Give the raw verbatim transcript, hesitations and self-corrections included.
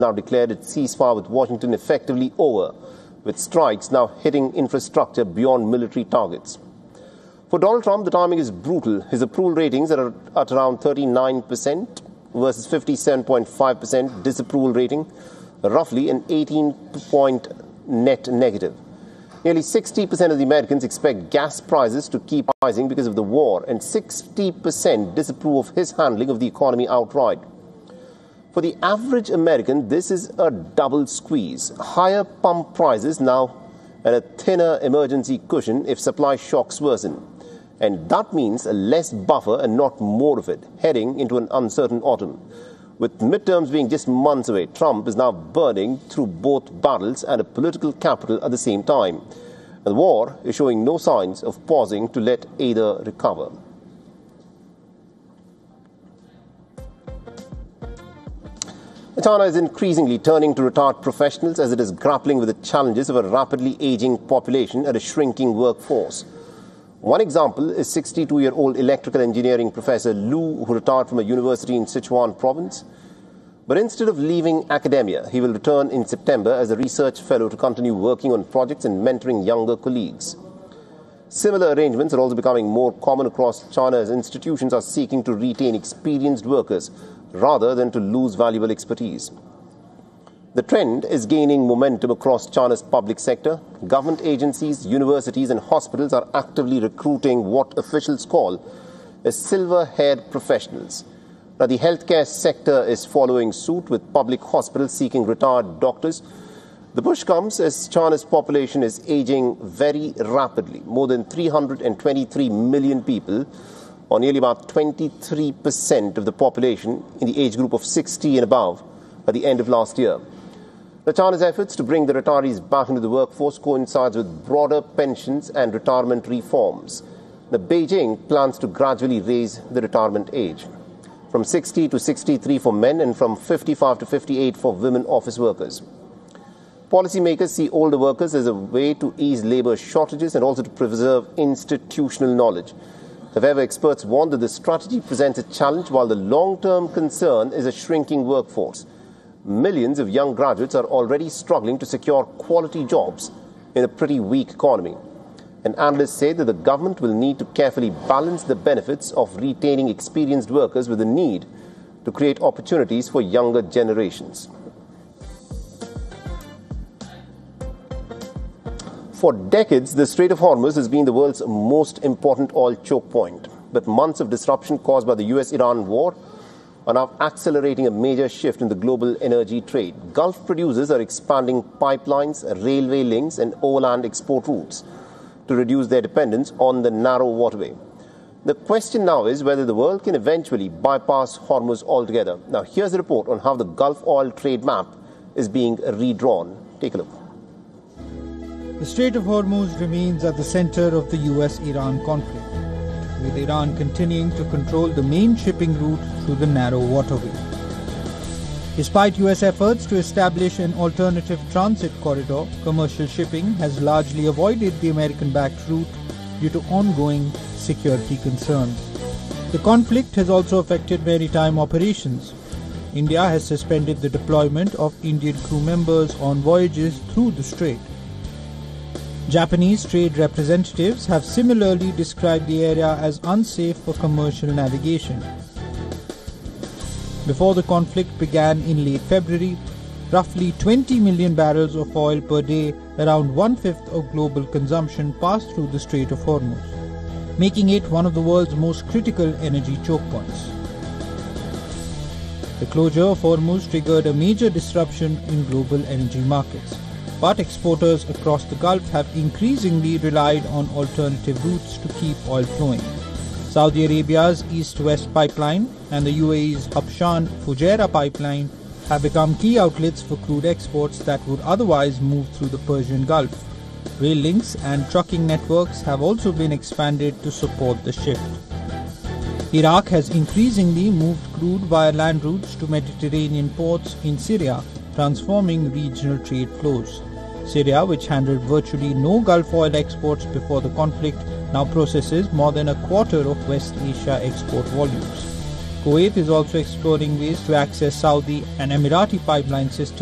now declared its ceasefire with Washington effectively over, with strikes now hitting infrastructure beyond military targets. For Donald Trump, the timing is brutal. His approval ratings are at around thirty-nine percent versus fifty-seven point five percent disapproval rating, roughly an eighteen point net negative. Nearly sixty percent of the Americans expect gas prices to keep rising because of the war, and sixty percent disapprove of his handling of the economy outright. For the average American, this is a double squeeze. Higher pump prices now and a thinner emergency cushion if supply shocks worsen. And that means a less buffer and not more of it, heading into an uncertain autumn. With midterms being just months away, Trump is now burning through both battles and a political capital at the same time. The war is showing no signs of pausing to let either recover. China is increasingly turning to retired professionals as it is grappling with the challenges of a rapidly aging population and a shrinking workforce. One example is sixty-two-year-old electrical engineering professor Lu, who retired from a university in Sichuan province. But instead of leaving academia, he will return in September as a research fellow to continue working on projects and mentoring younger colleagues. Similar arrangements are also becoming more common across China as institutions are seeking to retain experienced workers rather than to lose valuable expertise. The trend is gaining momentum across China's public sector. Government agencies, universities and hospitals are actively recruiting what officials call as silver-haired professionals. Now, the healthcare sector is following suit, with public hospitals seeking retired doctors. The push comes as China's population is aging very rapidly. More than three hundred twenty-three million people, or nearly about twenty-three percent of the population in the age group of sixty and above at the end of last year. Now, China's efforts to bring the retirees back into the workforce coincides with broader pensions and retirement reforms. Now, Beijing plans to gradually raise the retirement age from sixty to sixty-three for men and from fifty-five to fifty-eight for women office workers. Policymakers see older workers as a way to ease labour shortages and also to preserve institutional knowledge. However, experts warn that the strategy presents a challenge, while the long-term concern is a shrinking workforce. Millions of young graduates are already struggling to secure quality jobs in a pretty weak economy. And analysts say that the government will need to carefully balance the benefits of retaining experienced workers with the need to create opportunities for younger generations. For decades, the Strait of Hormuz has been the world's most important oil choke point. But months of disruption caused by the U S Iran war are now accelerating a major shift in the global energy trade. Gulf producers are expanding pipelines, railway links and overland export routes to reduce their dependence on the narrow waterway. The question now is whether the world can eventually bypass Hormuz altogether. Now, here's a report on how the Gulf oil trade map is being redrawn. Take a look. The Strait of Hormuz remains at the center of the U S Iran conflict, with Iran continuing to control the main shipping route through the narrow waterway. Despite U S efforts to establish an alternative transit corridor, commercial shipping has largely avoided the American-backed route due to ongoing security concerns. The conflict has also affected maritime operations. India has suspended the deployment of Indian crew members on voyages through the strait. Japanese trade representatives have similarly described the area as unsafe for commercial navigation. Before the conflict began in late February, roughly twenty million barrels of oil per day, around one-fifth of global consumption, passed through the Strait of Hormuz, making it one of the world's most critical energy choke points. The closure of Hormuz triggered a major disruption in global energy markets. But exporters across the Gulf have increasingly relied on alternative routes to keep oil flowing. Saudi Arabia's East-West pipeline and the U A E's Habshan-Fujairah pipeline have become key outlets for crude exports that would otherwise move through the Persian Gulf. Rail links and trucking networks have also been expanded to support the shift. Iraq has increasingly moved crude via land routes to Mediterranean ports in Syria, transforming regional trade flows. Syria, which handled virtually no Gulf oil exports before the conflict, now processes more than a quarter of West Asia export volumes. Kuwait is also exploring ways to access Saudi and Emirati pipeline systems